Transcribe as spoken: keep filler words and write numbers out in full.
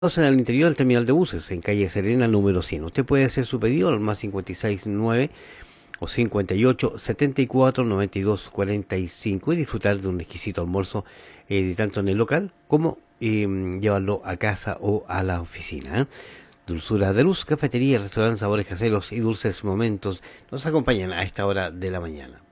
En el interior del terminal de buses, en calle Serena número cien. Usted puede hacer su pedido al más cincuenta y seis nueve o cincuenta y ocho setenta y cuatro noventa y dos cuarenta y cinco y disfrutar de un exquisito almuerzo eh, tanto en el local como eh, llevarlo a casa o a la oficina. ¿eh? Dulzura de Luz, cafetería, restaurante, sabores caseros y dulces momentos nos acompañan a esta hora de la mañana.